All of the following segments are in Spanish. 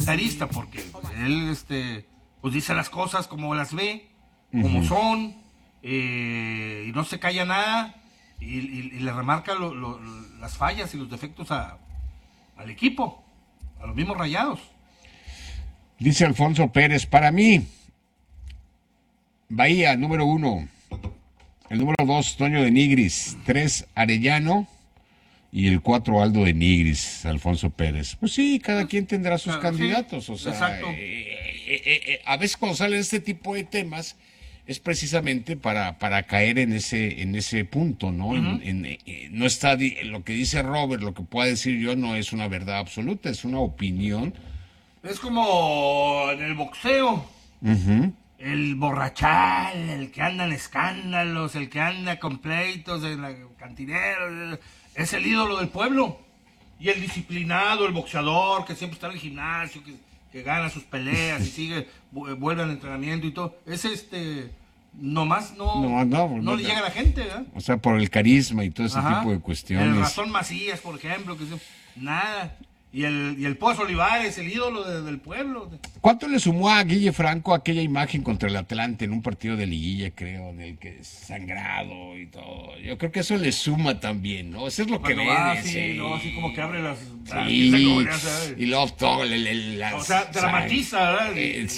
comentarista, porque él pues dice las cosas como las ve, como son, y no se calla nada, y le remarca las fallas y los defectos al equipo, a los mismos Rayados. Dice Alfonso Pérez, para mí, Bahía, número 1. El número 2, Toño de Nigris. 3, Arellano. Y el 4, Aldo de Nigris, Alfonso Pérez. Pues sí, cada quien tendrá sus candidatos. Sí, o sea, exacto. A veces cuando salen este tipo de temas es precisamente para caer en ese punto, ¿no? No está lo que dice Robert, lo que pueda decir yo no es una verdad absoluta, es una opinión. Es como en el boxeo. El borrachal, el que anda en escándalos, el que anda con pleitos en la cantinero, es el ídolo del pueblo. Y el disciplinado, el boxeador, que siempre está en el gimnasio, que gana sus peleas y sigue, vuelve al entrenamiento y todo. Nomás no le llega a la gente, ¿verdad? O sea, por el carisma y todo ese tipo de cuestiones. El Ratón Macías, por ejemplo, nada. Y el Pozo Olivares, el ídolo del pueblo. ¿Cuánto le sumó a Guille Franco aquella imagen contra el Atlante en un partido de liguilla, creo, del que es sangrado y todo? Yo creo que eso le suma también, ¿no? Eso es lo que ve. Sí, así como que abre las... y luego todo o sea, dramatiza, ¿verdad?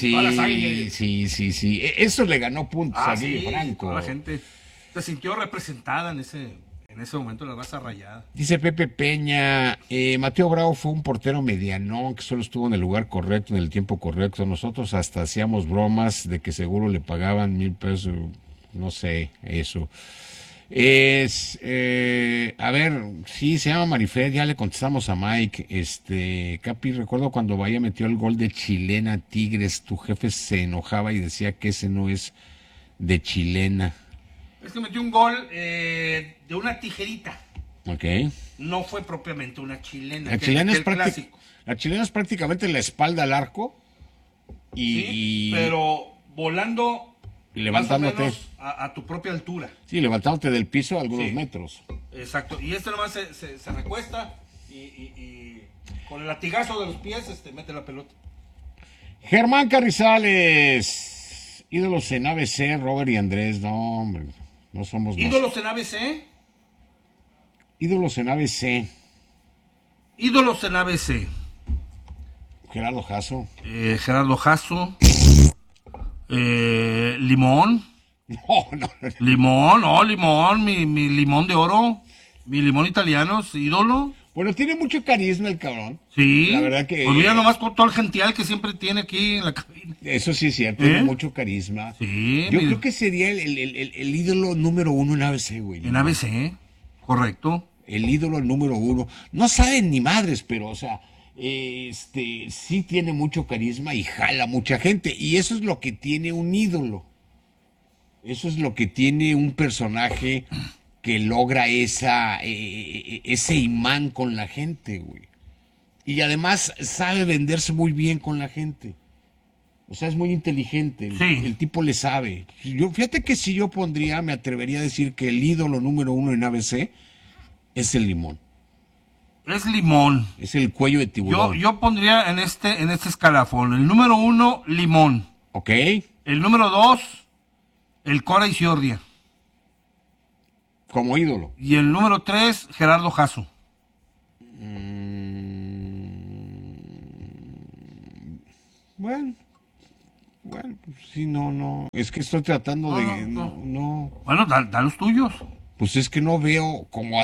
Sí. Eso le ganó puntos a Guille Franco. La gente se sintió representada en ese momento, la raza rayada. Dice Pepe Peña, Mateo Bravo fue un portero medianón que solo estuvo en el lugar correcto, en el tiempo correcto. Nosotros hasta hacíamos bromas de que seguro le pagaban 1,000 pesos, no sé, eso. A ver, sí, se llama Marifer, ya le contestamos a Mike. Capi, recuerdo cuando Bahía metió el gol de Chilena Tigres, tu jefe se enojaba y decía que ese no es de Chilena. Es que metió un gol de una tijerita. Ok. No fue propiamente una chilena. La chilena es prácticamente la espalda al arco. Sí, pero volando levantándote más o menos a tu propia altura. Sí, levantándote del piso a algunos metros. Exacto. Y nomás se recuesta y con el latigazo de los pies mete la pelota. Germán Carrizales. Ídolos en ABC, Robert y Andrés. No, hombre. No somos ¿Ídolos en ABC? Ídolos en ABC. Ídolos en ABC. Gerardo Jasso. Gerardo Jasso. Limón. No. Limón. Mi limón de oro. Mi limón italiano es ídolo. Bueno, tiene mucho carisma el cabrón. Sí. La verdad que... Pues mira nomás con todo el gential que siempre tiene aquí en la cabina. Eso sí es cierto, tiene mucho carisma. Sí. Yo creo que sería el ídolo número 1 en ABC, güey. En ABC, correcto. El ídolo número 1. No saben ni madres, pero, o sea, sí tiene mucho carisma y jala mucha gente. Y eso es lo que tiene un ídolo. Eso es lo que tiene un personaje que logra ese imán con la gente, güey. Y además sabe venderse muy bien con la gente. O sea, es muy inteligente. Sí. El tipo le sabe. Fíjate que si yo me atrevería a decir que el ídolo número 1 en ABC es el Limón. Es Limón. Es el cuello de tiburón. Yo pondría en este escalafón. El número 1, Limón. Ok. El número 2, el Cora Isiordia. Como ídolo. Y el número 3, Gerardo Jasso. Bueno, pues sí, no. Es que estoy tratando de... No. Bueno, da los tuyos. Pues es que no veo como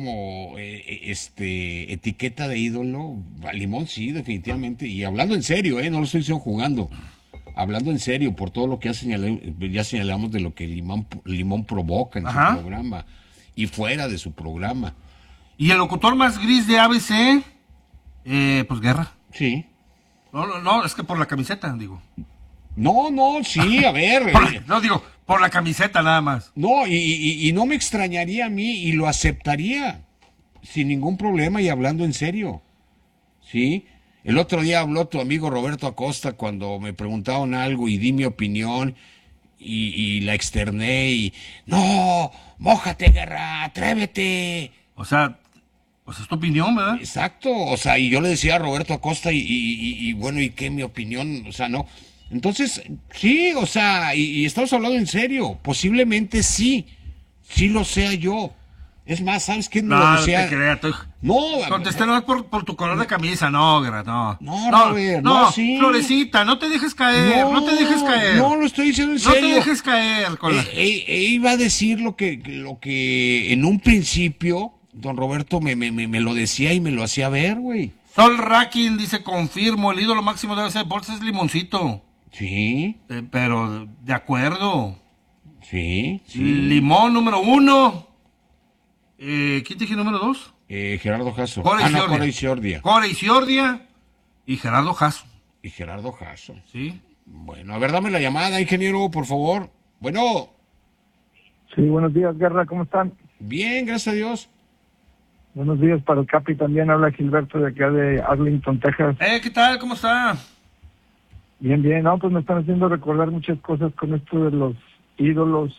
etiqueta de ídolo. A Limón sí, definitivamente. Y hablando en serio, no lo estoy diciendo jugando. Hablando en serio, por todo lo que ya señalamos de lo que Limón provoca en su programa y fuera de su programa. Y el locutor más gris de ABC, pues Guerra. Sí. No, es que por la camiseta, digo. No, sí, a ver. Por la camiseta nada más. No, y no me extrañaría a mí y lo aceptaría sin ningún problema y hablando en serio. ¿Sí? El otro día habló tu amigo Roberto Acosta cuando me preguntaban algo y di mi opinión y la externé y... ¡No! ¡Mójate, Guerra! ¡Atrévete! O sea, Pues es tu opinión, ¿verdad? Exacto, o sea, y yo le decía a Roberto Acosta y bueno, ¿y qué mi opinión? O sea, no. Entonces, sí, o sea, y estamos hablando en serio, posiblemente sí lo sea yo. Es más, ¿sabes quién me lo No, no te decía? creas. No, Contesté nomás por tu color de camisa, no, Gra, no. no, No, Robert, no, no, sí. Florecita, no te dejes caer, no te dejes caer. No, lo estoy diciendo en No te serio. dejes caer con la... Iba a decir lo que en un principio don Roberto me lo decía y me lo hacía ver, güey. Sol Racking dice, confirmo, el ídolo máximo debe ser Deportes es Limoncito. Sí, Pero, de acuerdo. sí, sí. Limón número 1. ¿Quién te dije número 2? Gerardo Jasso. Cora No, Isiordia. Cora Isiordia. Cora Isiordia y Gerardo Jasso. Y Gerardo Jasso. ¿Sí? Bueno, a ver, dame la llamada, ingeniero, por favor. Bueno, Sí, buenos días, Guerra, ¿cómo están? bien, gracias a Dios. Buenos días para el Capi, también habla Gilberto de acá de Arlington, Texas. ¿Qué tal? ¿Cómo está? Bien, bien, no, pues me están haciendo recordar muchas cosas con esto de los ídolos,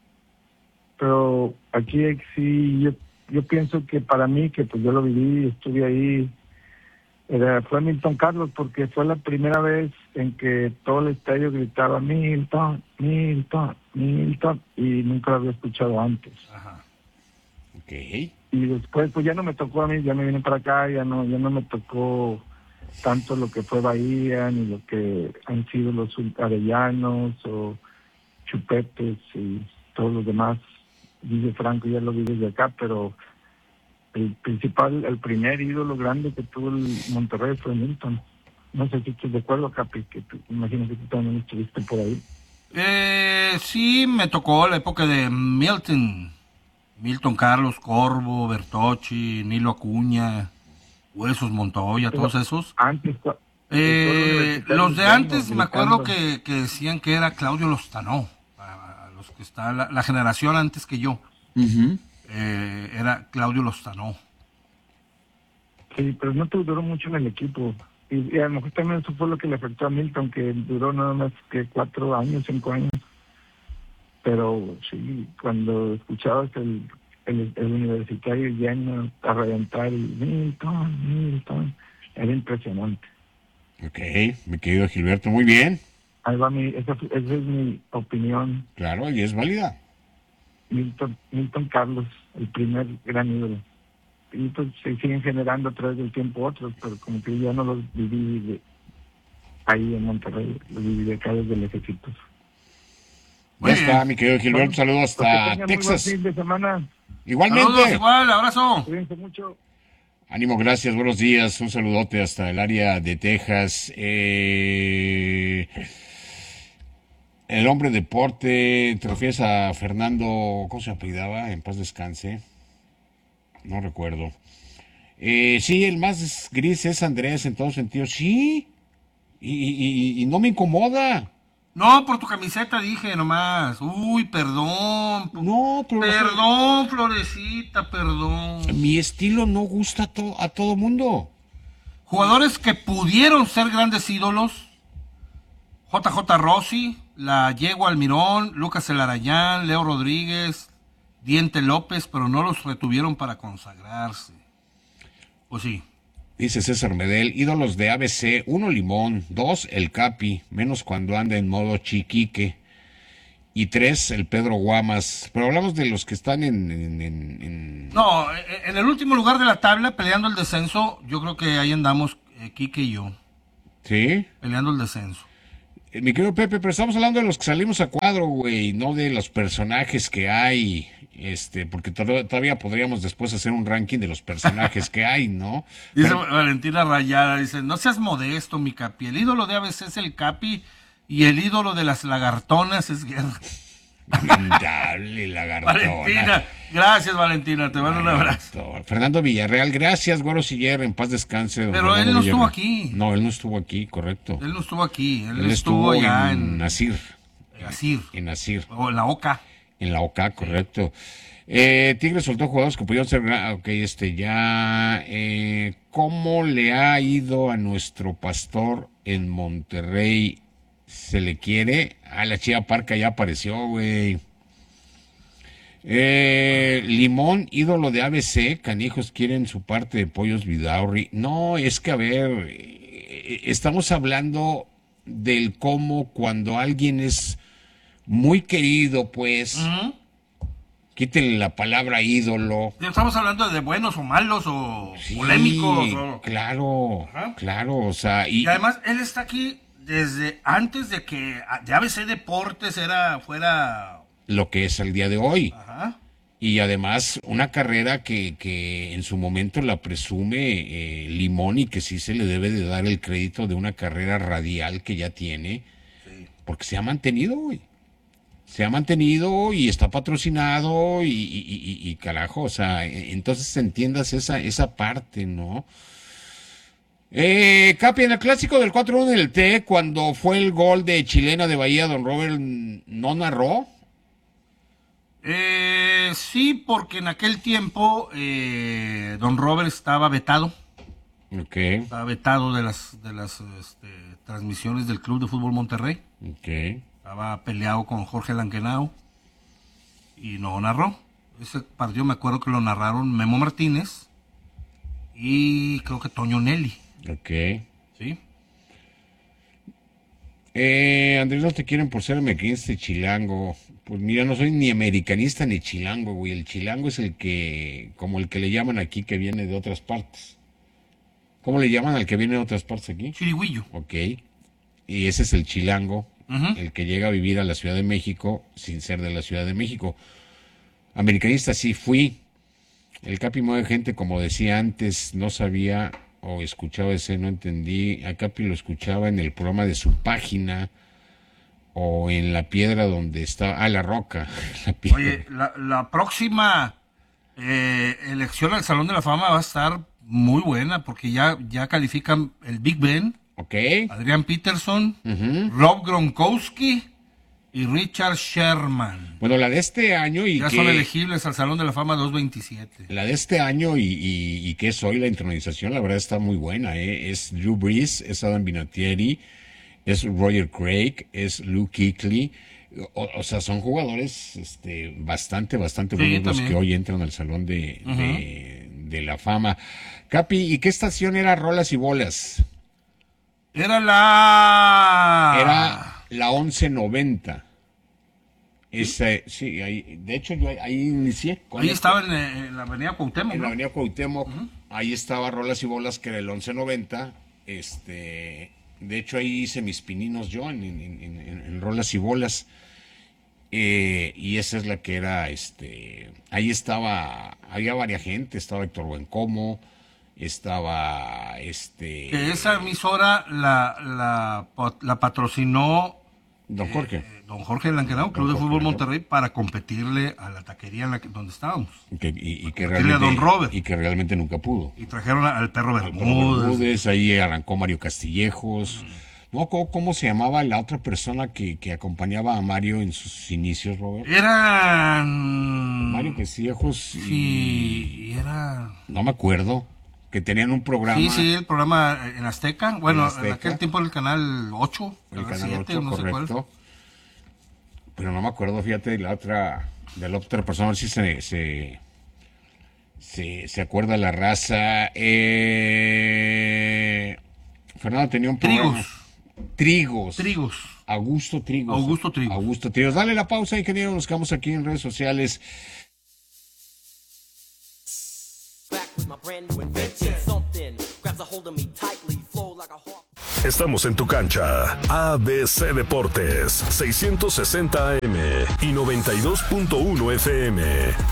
pero aquí sí, yo pienso que para mí, que pues yo lo viví, estuve ahí, fue Milton Carlos, porque fue la primera vez en que todo el estadio gritaba Milton, Milton, Milton, y nunca lo había escuchado antes. Ajá. Ok. Y después pues ya no me tocó a mí, ya me vine para acá, ya no me tocó tanto lo que fue Bahía ni lo que han sido los Arellanos o Chupetes y todos los demás. Dice Franco, ya lo vi desde acá, pero el principal, el primer ídolo grande que tuvo el Monterrey fue Milton. No sé si estás de acuerdo, Capi, que tú, imagino que tú también estuviste por ahí. Sí, me tocó la época de Milton. Milton Carlos, Corvo, Bertocci, Nilo Acuña, Huesos Montoya, Pero todos esos. antes, Los de antes me acuerdo que decían que era Claudio Lozano, para los que está la generación antes que yo. Era Claudio Lozano. Sí, pero no duró mucho en el equipo. Y a lo mejor también eso fue lo que le afectó a Milton, que duró nada más que 4 años, 5 años. Pero sí, cuando escuchabas el universitario lleno a reventar y Milton, era impresionante. Ok, mi querido Gilberto, muy bien. Ahí va esa es mi opinión. Claro, y es válida. Milton Carlos, el primer gran ídolo. Y pues se siguen generando a través del tiempo otros, pero como que yo no los viví ahí en Monterrey, los viví de acá desde lejecitos. Ya está, mi querido Gilberto, saludos hasta Muy Texas. buen fin de semana. Igualmente. Saludos, igual, abrazo. Cuídense mucho. Ánimo, gracias, buenos días, un saludote hasta el área de Texas. El hombre deporte, te refieres a Fernando, ¿cómo se apellidaba? En paz descanse. No recuerdo. Sí, el más gris es Andrés en todo sentido. Sí, y no me incomoda. No, por tu camiseta dije nomás. Uy, perdón. No, pero Perdón, Florecita, perdón. mi estilo no gusta a todo mundo. Jugadores que pudieron ser grandes ídolos. JJ Rossi, la Yegua Almirón, Lucas Elarayán, Leo Rodríguez, Diente López, pero no los retuvieron para consagrarse. Pues sí. Dice César Medel, ídolos de ABC, 1 Limón, 2 el Capi, menos cuando anda en modo chiquique, y 3 el Pedro Guamas. Pero hablamos de los que están en... No, en el último lugar de la tabla, peleando el descenso, yo creo que ahí andamos, Quique y yo, ¿Sí? peleando el descenso. Mi querido Pepe, pero estamos hablando de los que salimos a cuadro, güey, no de los personajes que hay, porque todavía podríamos después hacer un ranking de los personajes que hay, ¿no? Dice Valentina Rayada, dice, no seas modesto, mi Capi, el ídolo de ABC es el Capi y el ídolo de las lagartonas es Guerra. Lamentable, lagartona. Valentina, gracias Valentina, te mando un abrazo. Fernando Villarreal, gracias, Güero Siller, en paz descanse. Don Pero Fernando él no estuvo Villarreal. aquí. No, él no estuvo aquí, correcto. Él no estuvo aquí, Él estuvo allá en Nasir. Asir, En Nasir. o en la Oca. En la OK, correcto. Tigres soltó jugadores que pudieron ser... Ok, ya... ¿Cómo le ha ido a nuestro pastor en Monterrey? ¿Se le quiere? Ah, la Chía Parca ya apareció, güey. Limón, ídolo de ABC, canijos quieren su parte de Pollos Vidaurri. No, es que a ver, estamos hablando del cómo cuando alguien es muy querido, pues, quítenle la palabra ídolo. Estamos hablando de buenos o malos o Sí, polémicos. claro, Ajá. claro, o sea, Y además él está aquí desde antes de que de ABC Deportes fuera. lo que es el día de hoy. Ajá. Y además una carrera que en su momento la presume Limón y que sí se le debe de dar el crédito de una carrera radial que ya tiene, porque se ha mantenido, güey. Se ha mantenido y está patrocinado y carajo, o sea, entonces entiendas esa parte, ¿no? Capi, en el clásico del 4-1 del T, cuando fue el gol de Chilena de Bahía, don Robert no narró. Sí, porque en aquel tiempo don Robert estaba vetado. Ok, Estaba vetado de las transmisiones del Club de Fútbol Monterrey. ok. Estaba peleado con Jorge Lankenau y no narró. Ese partido me acuerdo que lo narraron Memo Martínez y creo que Toño Nelly. Ok. ¿Sí? Andrés, no te quieren por ser americanista y chilango. Pues mira, no soy ni americanista ni chilango, güey. El chilango es como el que le llaman aquí, que viene de otras partes. ¿Cómo le llaman al que viene de otras partes aquí? Chirigüillo. Ok. Y ese es el chilango, Ujú. el que llega a vivir a la Ciudad de México sin ser de la Ciudad de México. Americanista sí fui. El Capi mueve gente, como decía antes, no sabía o escuchaba ese, no entendí. A Capi lo escuchaba en el programa de su página o en la piedra donde está, la roca. La piedra. Oye, la próxima elección al Salón de la Fama va a estar muy buena porque ya califican el Big Ben, Ok. Adrián Peterson, Ujú. Rob Gronkowski y Richard Sherman. Bueno, la de este año y Ya son elegibles al Salón de la Fama 227. la de este año y que es hoy la intronización, la verdad está muy buena, ¿eh? Es Drew Brees, es Adam Vinatieri, es Roger Craig, es Luke Kuechly. O sea, son jugadores bastante buenos los también. que hoy entran al Salón de la Fama. Capi, ¿y qué estación era Rolas y Bolas? Era La 1190. Sí, ahí, de hecho yo ahí inicié. Ahí estaba en la avenida Cuauhtémoc, En la ¿no? avenida Cuauhtémoc, ahí estaba Rolas y Bolas, que era el 1190. De hecho ahí hice mis pininos yo en Rolas y Bolas. Y esa es la que era, ahí había varias gente, estaba Héctor Buencomo, estaba, Que esa emisora la patrocinó don Jorge, don Jorge Lankenau, Club de Jorge Fútbol Lankenau. Monterrey, para competirle a la taquería donde estábamos. y que Porque era don Robert. y que realmente nunca pudo. Y trajeron al perro Al Perro Bermúdez. Bermúdez, ahí arrancó Mario Castillejos. No, ¿cómo se llamaba la otra persona que acompañaba a Mario en sus inicios, Robert? Eran... Mario Castillejos y... Sí, era... No me acuerdo. Que tenían un programa. Sí, el programa en Azteca. Bueno, Azteca. en aquel tiempo el canal 8, El canal canal 7, 8, no sé cuál. correcto. Pero no me acuerdo, fíjate, de la otra persona, a ver si se acuerda la raza. Fernando tenía un programa. Trigos. Augusto Trigos. Dale la pausa, ingeniero, nos quedamos aquí en redes sociales. Estamos en tu cancha. ABC Deportes, 660 AM y 92.1 FM.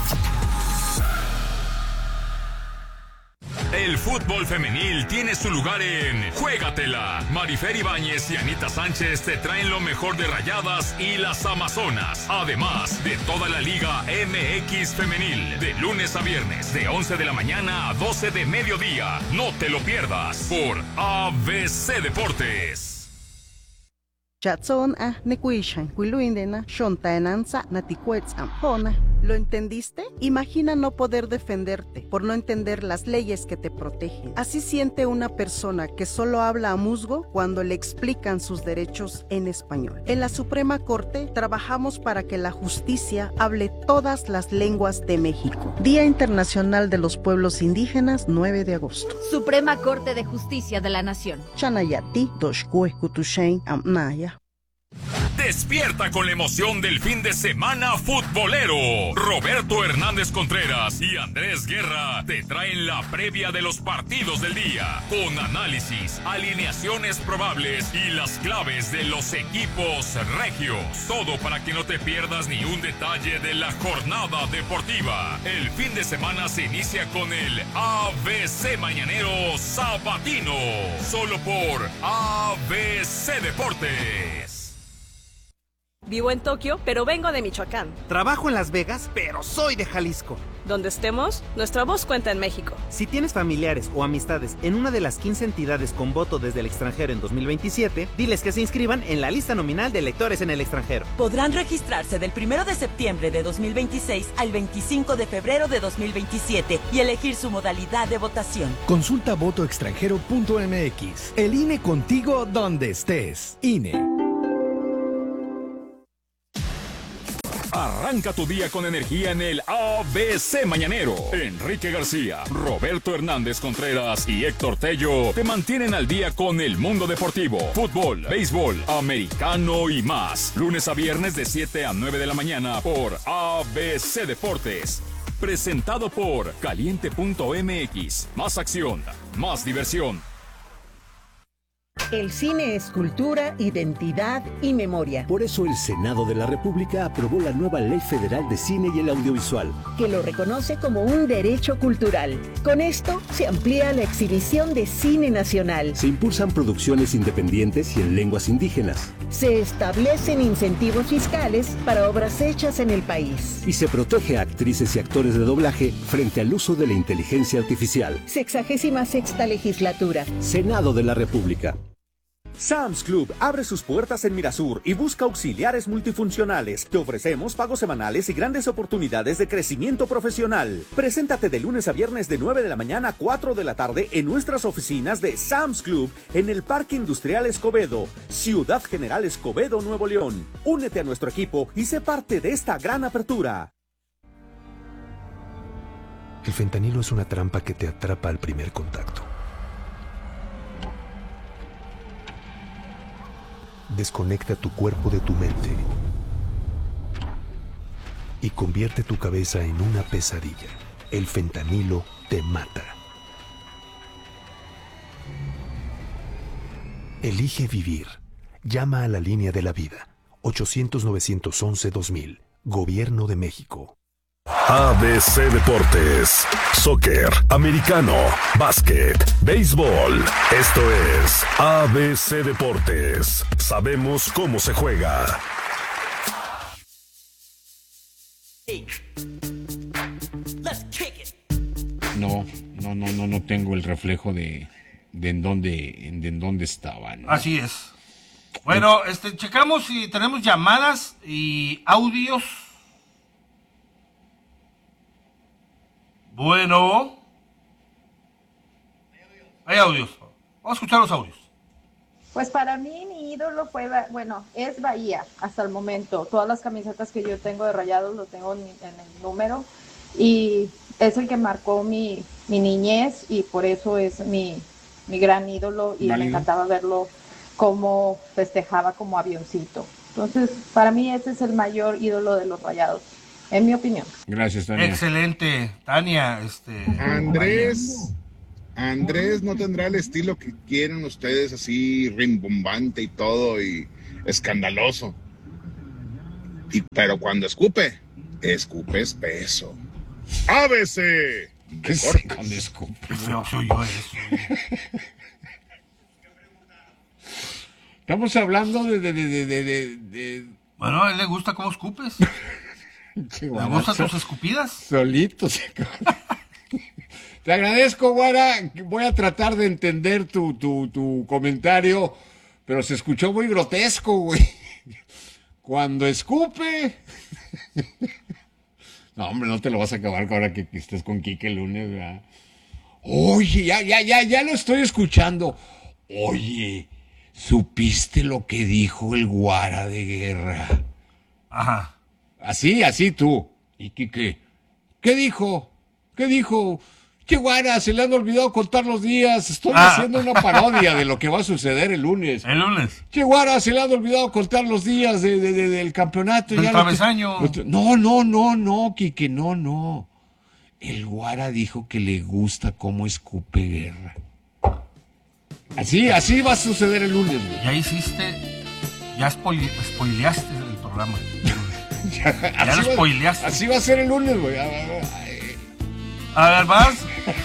El fútbol femenil tiene su lugar en Juégatela. Marifer Ibáñez y Anita Sánchez te traen lo mejor de Rayadas y las Amazonas. Además de toda la Liga MX femenil. De lunes a viernes, de 11 de la mañana a 12 de mediodía. No te lo pierdas por ABC Deportes. Chatson nekuishan, kuiluindena, shontaenanza, naticuetz ampona. ¿Lo entendiste? Imagina no poder defenderte por no entender las leyes que te protegen. Así siente una persona que solo habla a musgo cuando le explican sus derechos en español. En la Suprema Corte trabajamos para que la justicia hable todas las lenguas de México. Día Internacional de los Pueblos Indígenas, 9 de agosto. Suprema Corte de Justicia de la Nación. Chanayati, Doshkue, Kutushain, Amnaya. Despierta con la emoción del fin de semana futbolero. Roberto Hernández Contreras y Andrés Guerra te traen la previa de los partidos del día, con análisis, alineaciones probables y las claves de los equipos regios. Todo para que no te pierdas ni un detalle de la jornada deportiva. El fin de semana se inicia con el ABC Mañanero Sabatino, solo por ABC Deportes. Vivo en Tokio, pero vengo de Michoacán. Trabajo en Las Vegas, pero soy de Jalisco. Donde estemos, nuestra voz cuenta en México. Si tienes familiares o amistades en una de las 15 entidades con voto desde el extranjero en 2027, diles que se inscriban en la lista nominal de electores en el extranjero. Podrán registrarse del 1 de septiembre de 2026 al 25 de febrero de 2027 y elegir su modalidad de votación. Consulta votoextranjero.mx. El INE contigo donde estés. INE. Arranca tu día con energía en el ABC Mañanero. Enrique García, Roberto Hernández Contreras y Héctor Tello te mantienen al día con el mundo deportivo, fútbol, béisbol, americano y más. Lunes a viernes de 7 a 9 de la mañana por ABC Deportes. Presentado por Caliente.mx. Más acción, más diversión. El cine es cultura, identidad y memoria. Por eso el Senado de la República aprobó la nueva Ley Federal de Cine y el Audiovisual, que lo reconoce como un derecho cultural. Con esto se amplía la exhibición de cine nacional. Se impulsan producciones independientes y en lenguas indígenas. Se establecen incentivos fiscales para obras hechas en el país. Y se protege a actrices y actores de doblaje frente al uso de la inteligencia artificial. 66ª legislatura. Senado de la República. Sam's Club abre sus puertas en Mirasur y busca auxiliares multifuncionales. Te ofrecemos pagos semanales y grandes oportunidades de crecimiento profesional. Preséntate de lunes a viernes de 9 de la mañana a 4 de la tarde en nuestras oficinas de Sam's Club en el Parque Industrial Escobedo, Ciudad General Escobedo, Nuevo León. Únete a nuestro equipo y sé parte de esta gran apertura. El fentanilo es una trampa que te atrapa al primer contacto. Desconecta tu cuerpo de tu mente y convierte tu cabeza en una pesadilla. El fentanilo te mata. Elige vivir. Llama a la línea de la vida. 800-911-2000. Gobierno de México. ABC Deportes, soccer, americano, básquet, béisbol. Esto es ABC Deportes. Sabemos cómo se juega. No tengo el reflejo de en dónde estaban, ¿no? Así es. Bueno, checamos si tenemos llamadas y audios. Bueno. Hay audios. Vamos a escuchar los audios. Pues para mí mi ídolo es Bahía hasta el momento. Todas las camisetas que yo tengo de Rayados lo tengo en el número y es el que marcó mi niñez y por eso es mi gran ídolo y me encantaba verlo como festejaba como avioncito. Entonces, para mí ese es el mayor ídolo de los Rayados, en mi opinión. Gracias, Tania. Excelente, Tania. Andrés no tendrá el estilo que quieren ustedes, así rimbombante y todo, y escandaloso. Pero cuando escupe espeso. ¡ABC! ¿Qué sé cuando escupe? No soy yo eso. Estamos hablando de... Bueno, a él le gusta cómo escupes. ¿Le gustan tus escupidas? Solitos. Te agradezco, Guara. Voy a tratar de entender tu comentario, pero se escuchó muy grotesco, güey. Cuando escupe... No, hombre, no te lo vas a acabar ahora que estés con Quique el lunes, ¿verdad? Oye, ya lo estoy escuchando. Oye, ¿supiste lo que dijo el Guara de Guerra? Ajá. Así tú. ¿Y Quique? ¿Qué dijo? Che, Guara, se le han olvidado contar los días. Estoy haciendo una parodia de lo que va a suceder el lunes. ¿El lunes? Che, Guara, se le han olvidado contar los días del campeonato. Del travesaño. No, Quique, no. El Guara dijo que le gusta cómo escupe Guerra. Así va a suceder el lunes, güey. Ya hiciste, ya spoileaste el programa. ya lo spoileaste. Así va a ser el lunes, güey. A ver, más.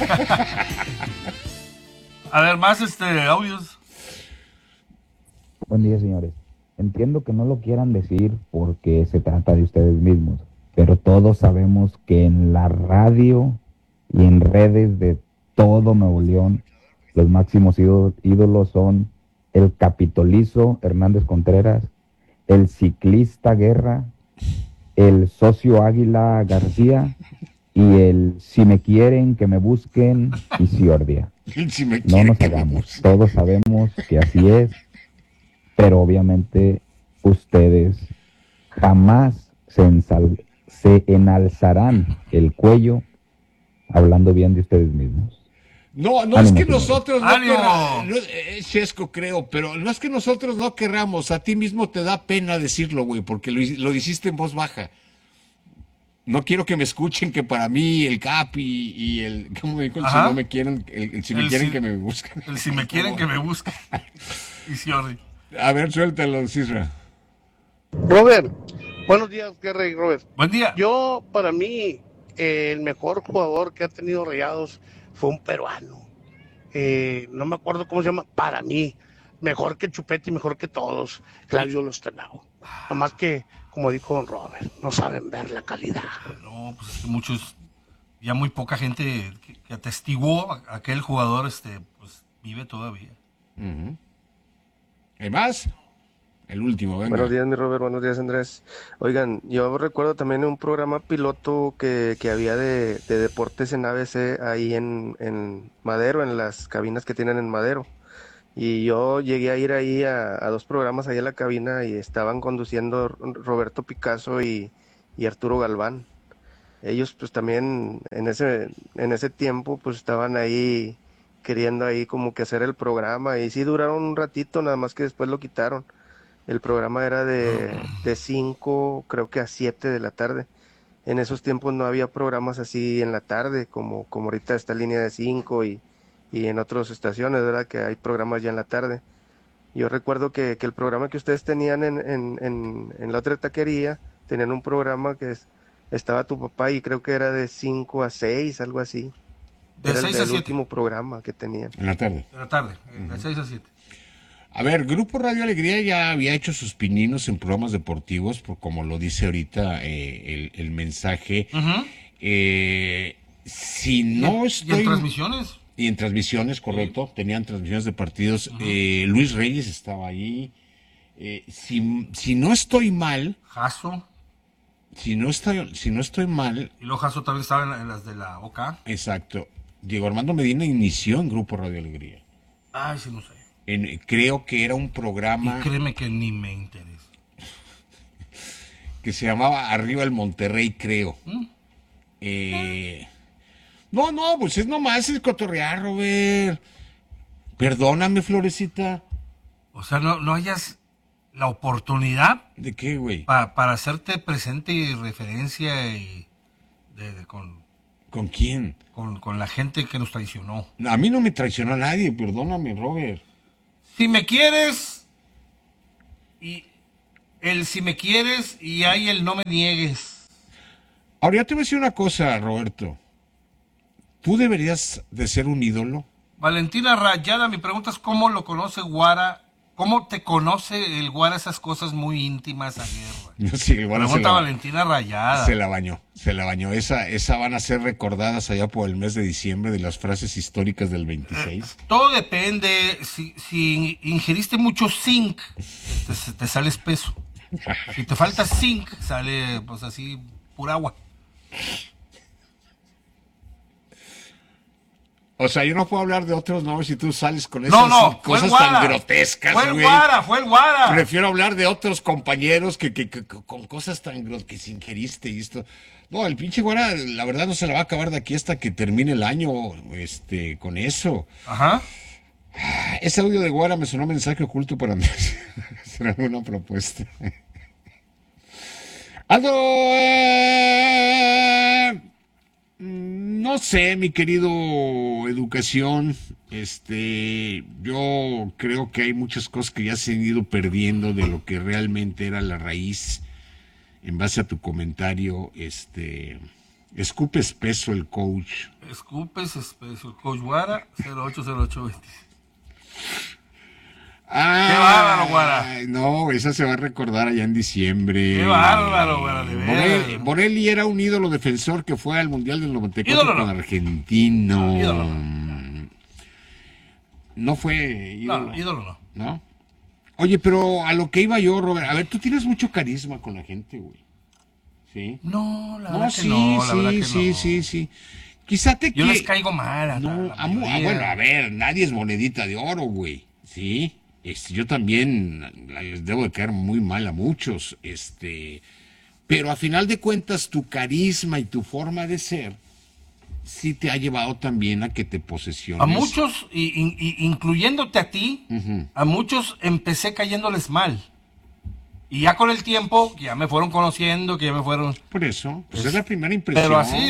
Audios. Buen día, señores. Entiendo que no lo quieran decir porque se trata de ustedes mismos, pero todos sabemos que en la radio y en redes de todo Nuevo León, los máximos ídolos son el capitolizo Hernández Contreras, el ciclista Guerra, el socio Águila García y el si me quieren que me busquen y Ciordia. No nos hagamos, todos sabemos que así es, pero obviamente ustedes jamás se enalzarán el cuello hablando bien de ustedes mismos. No Ánimo, es que señores. nosotros no querramos, Chesco, creo, pero no es que nosotros no querramos, a ti mismo te da pena decirlo, güey, porque lo dijiste en voz baja. No quiero que me escuchen que para mí el Cap y el, ¿cómo me dijo? El si no me quieren, el si me quieren que me busquen. El si me quieren que me busquen. Y Ciordi. A ver, suéltalo, Cisra. Robert, buenos días, Guerra y Robert. Buen día. Yo, para mí, el mejor jugador que ha tenido Rayados fue un peruano. No me acuerdo cómo se llama. Para mí, mejor que Chupete y mejor que todos, Claudio Lostenau. Nomás que, como dijo don Robert, no saben ver la calidad. No, pues es que muchos, ya muy poca gente que atestiguó a aquel jugador, pues vive todavía. ¿Hay más? El último, venga. Buenos días, mi Robert, buenos días, Andrés. Oigan, yo recuerdo también un programa piloto que había de deportes en ABC ahí en Madero, en las cabinas que tienen en Madero. Y yo llegué a ir ahí a 2 programas ahí en la cabina y estaban conduciendo Roberto Picasso y Arturo Galván. Ellos pues también en ese tiempo pues estaban ahí queriendo ahí como que hacer el programa y sí duraron un ratito, nada más que después lo quitaron. El programa era de 5, creo que a 7 de la tarde. En esos tiempos no había programas así en la tarde, como ahorita esta línea de 5 y en otras estaciones, ¿verdad? Que hay programas ya en la tarde. Yo recuerdo que el programa que ustedes tenían en la otra taquería, tenían un programa que estaba tu papá y creo que era de 5 a 6, algo así. De 6 a 7. El último programa que tenían. En la tarde. En la tarde, de 6 a 7. A ver, Grupo Radio Alegría ya había hecho sus pininos en programas deportivos, como lo dice ahorita el mensaje. Si no estoy... ¿Y en transmisiones? Y en transmisiones, correcto. Tenían transmisiones de partidos. Luis Reyes estaba ahí. Si no estoy mal... Jaso. Si no estoy mal... Y luego Jaso también estaba en las de la OK. Exacto. Diego Armando Medina inició en Grupo Radio Alegría. Ay, sí, no sé. Creo que era un programa... Y créeme que ni me interesa. Que se llamaba Arriba el Monterrey, creo. No, pues es nomás el cotorrear, Robert. Perdóname, Florecita. O sea, no hayas la oportunidad... ¿De qué, güey? Para hacerte presente y referencia y ¿Con quién? Con la gente que nos traicionó. A mí no me traicionó nadie, perdóname, Robert. Si me quieres, y el si me quieres, y hay el no me niegues. Ahora, ya te voy a decir una cosa, Roberto. ¿Tú deberías de ser un ídolo? Valentina Rayada, mi pregunta es ¿cómo lo conoce Guara? ¿Cómo te conoce el Guara esas cosas muy íntimas a Guerra? Sí, el Guara pregunta Valentina Rayada. Se la bañó. Esa van a ser recordadas allá por el mes de diciembre de las frases históricas del 26. Todo depende. Si ingeriste mucho zinc, te sale espeso. Si te falta zinc, sale pues así pura agua. O sea, yo no puedo hablar de otros nombres si tú sales con esas cosas tan grotescas, Fue el Guara. Prefiero hablar de otros compañeros que con cosas tan que se ingeriste y esto. No, el pinche Guara, la verdad, no se la va a acabar de aquí hasta que termine el año, con eso. Ajá. Ese audio de Guara me sonó mensaje oculto para Andrés. Será una propuesta. No sé, mi querido Educación, yo creo que hay muchas cosas que ya se han ido perdiendo de lo que realmente era la raíz. En base a tu comentario, escupe espeso el coach. Escupes espeso el coach Guara, 080820. ¡Qué bárbaro, Guara! No, esa se va a recordar allá en diciembre. ¡Qué bárbaro, Guara! De veras. Borelli era un ídolo defensor que fue al Mundial del 94 con argentino. Ídolo no. No fue ídolo. No, ídolo no. ¿No? Oye, pero a lo que iba yo, Robert, a ver, tú tienes mucho carisma con la gente, güey. ¿Sí? No, la verdad que no. Sí. Quizá yo les caigo mal. Bueno, a ver, nadie es monedita de oro, güey. Sí. Yo también les debo de caer muy mal a muchos, pero a final de cuentas tu carisma y tu forma de ser sí te ha llevado también a que te posesiones. A muchos, incluyéndote a ti, a muchos empecé cayéndoles mal. Y ya con el tiempo, que ya me fueron conociendo, que ya me fueron... Por eso, pues es la primera impresión. Pero así,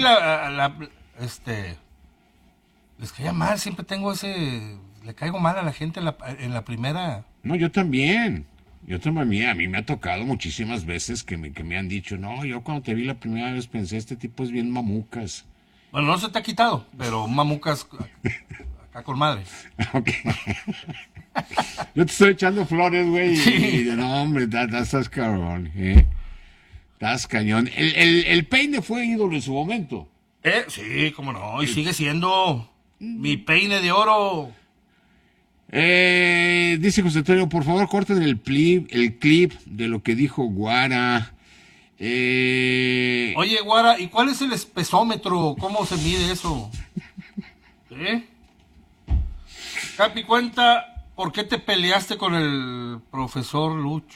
les caía mal, siempre tengo ese... Le caigo mal a la gente en la primera. No, yo también. A mí me ha tocado muchísimas veces que me han dicho, no, yo cuando te vi la primera vez pensé, este tipo es bien mamucas. Bueno, no se te ha quitado, pero mamucas acá con madre. Okay. Yo te estoy echando flores, güey. Sí. No, hombre, estás cabrón, Estás cañón. El peine fue ídolo en su momento. Sí, cómo no, y sigue siendo mi peine de oro. Dice José Antonio, por favor corten el clip de lo que dijo Guara. Oye, Guara, ¿y cuál es el espesómetro? ¿Cómo se mide eso? Capi, cuenta por qué te peleaste con el profesor Lucho.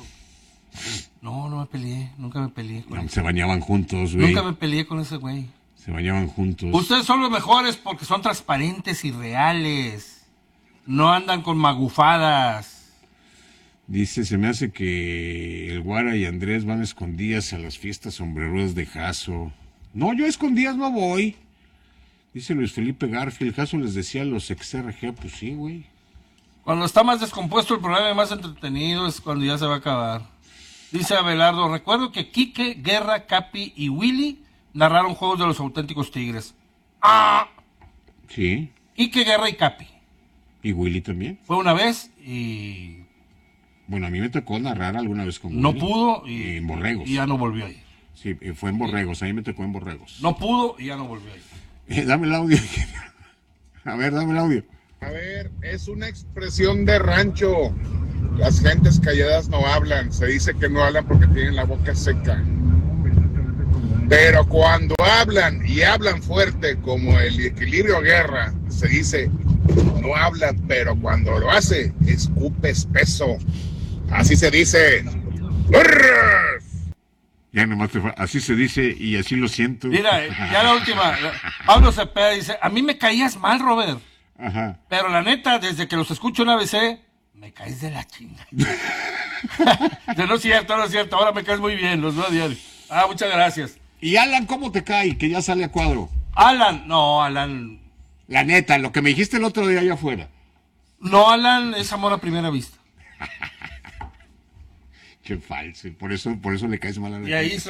No me peleé, nunca me peleé con él. Se bañaban juntos, güey. Nunca me peleé con ese güey. Se bañaban juntos. Ustedes son los mejores porque son transparentes y reales. No andan con magufadas. Dice, se me hace que el Guara y Andrés van escondidas a las fiestas sombrerudas de Jaso. No, yo a escondidas no voy. Dice Luis Felipe Garfield, Jaso les decía a los ex-RG, pues sí, güey. Cuando está más descompuesto el programa y más entretenido es cuando ya se va a acabar. Dice Abelardo, recuerdo que Quique, Guerra, Capi y Willy narraron juegos de los auténticos Tigres. Sí. Quique, Guerra y Capi. ¿Y Willy también? Fue una vez y... Bueno, a mí me tocó narrar alguna vez con Willy. No pudo y en Borregos. Y ya no volvió a ir. Sí, fue en Borregos, a mí me tocó en Borregos. No pudo y ya no volvió a ir. Dame el audio. A ver, dame el audio. A ver, es una expresión de rancho. Las gentes calladas no hablan. Se dice que no hablan porque tienen la boca seca. Pero cuando hablan y hablan fuerte como el Equilibrio Guerra, se dice, no habla, pero cuando lo hace, escupe espeso. Así se dice. Ya nomás así se dice y así lo siento. Mira, ya la última. Pablo Cepeda dice, a mí me caías mal, Robert. Ajá. Pero la neta, desde que los escucho en ABC, me caes de la chinga. No es cierto, ahora me caes muy bien, los veo a diario. Muchas gracias. ¿Y Alan cómo te cae? Que ya sale a cuadro. Alan. La neta, lo que me dijiste el otro día allá afuera. No, Alan es amor a primera vista. Qué falso, por eso le caes mal a la gente. Y ahí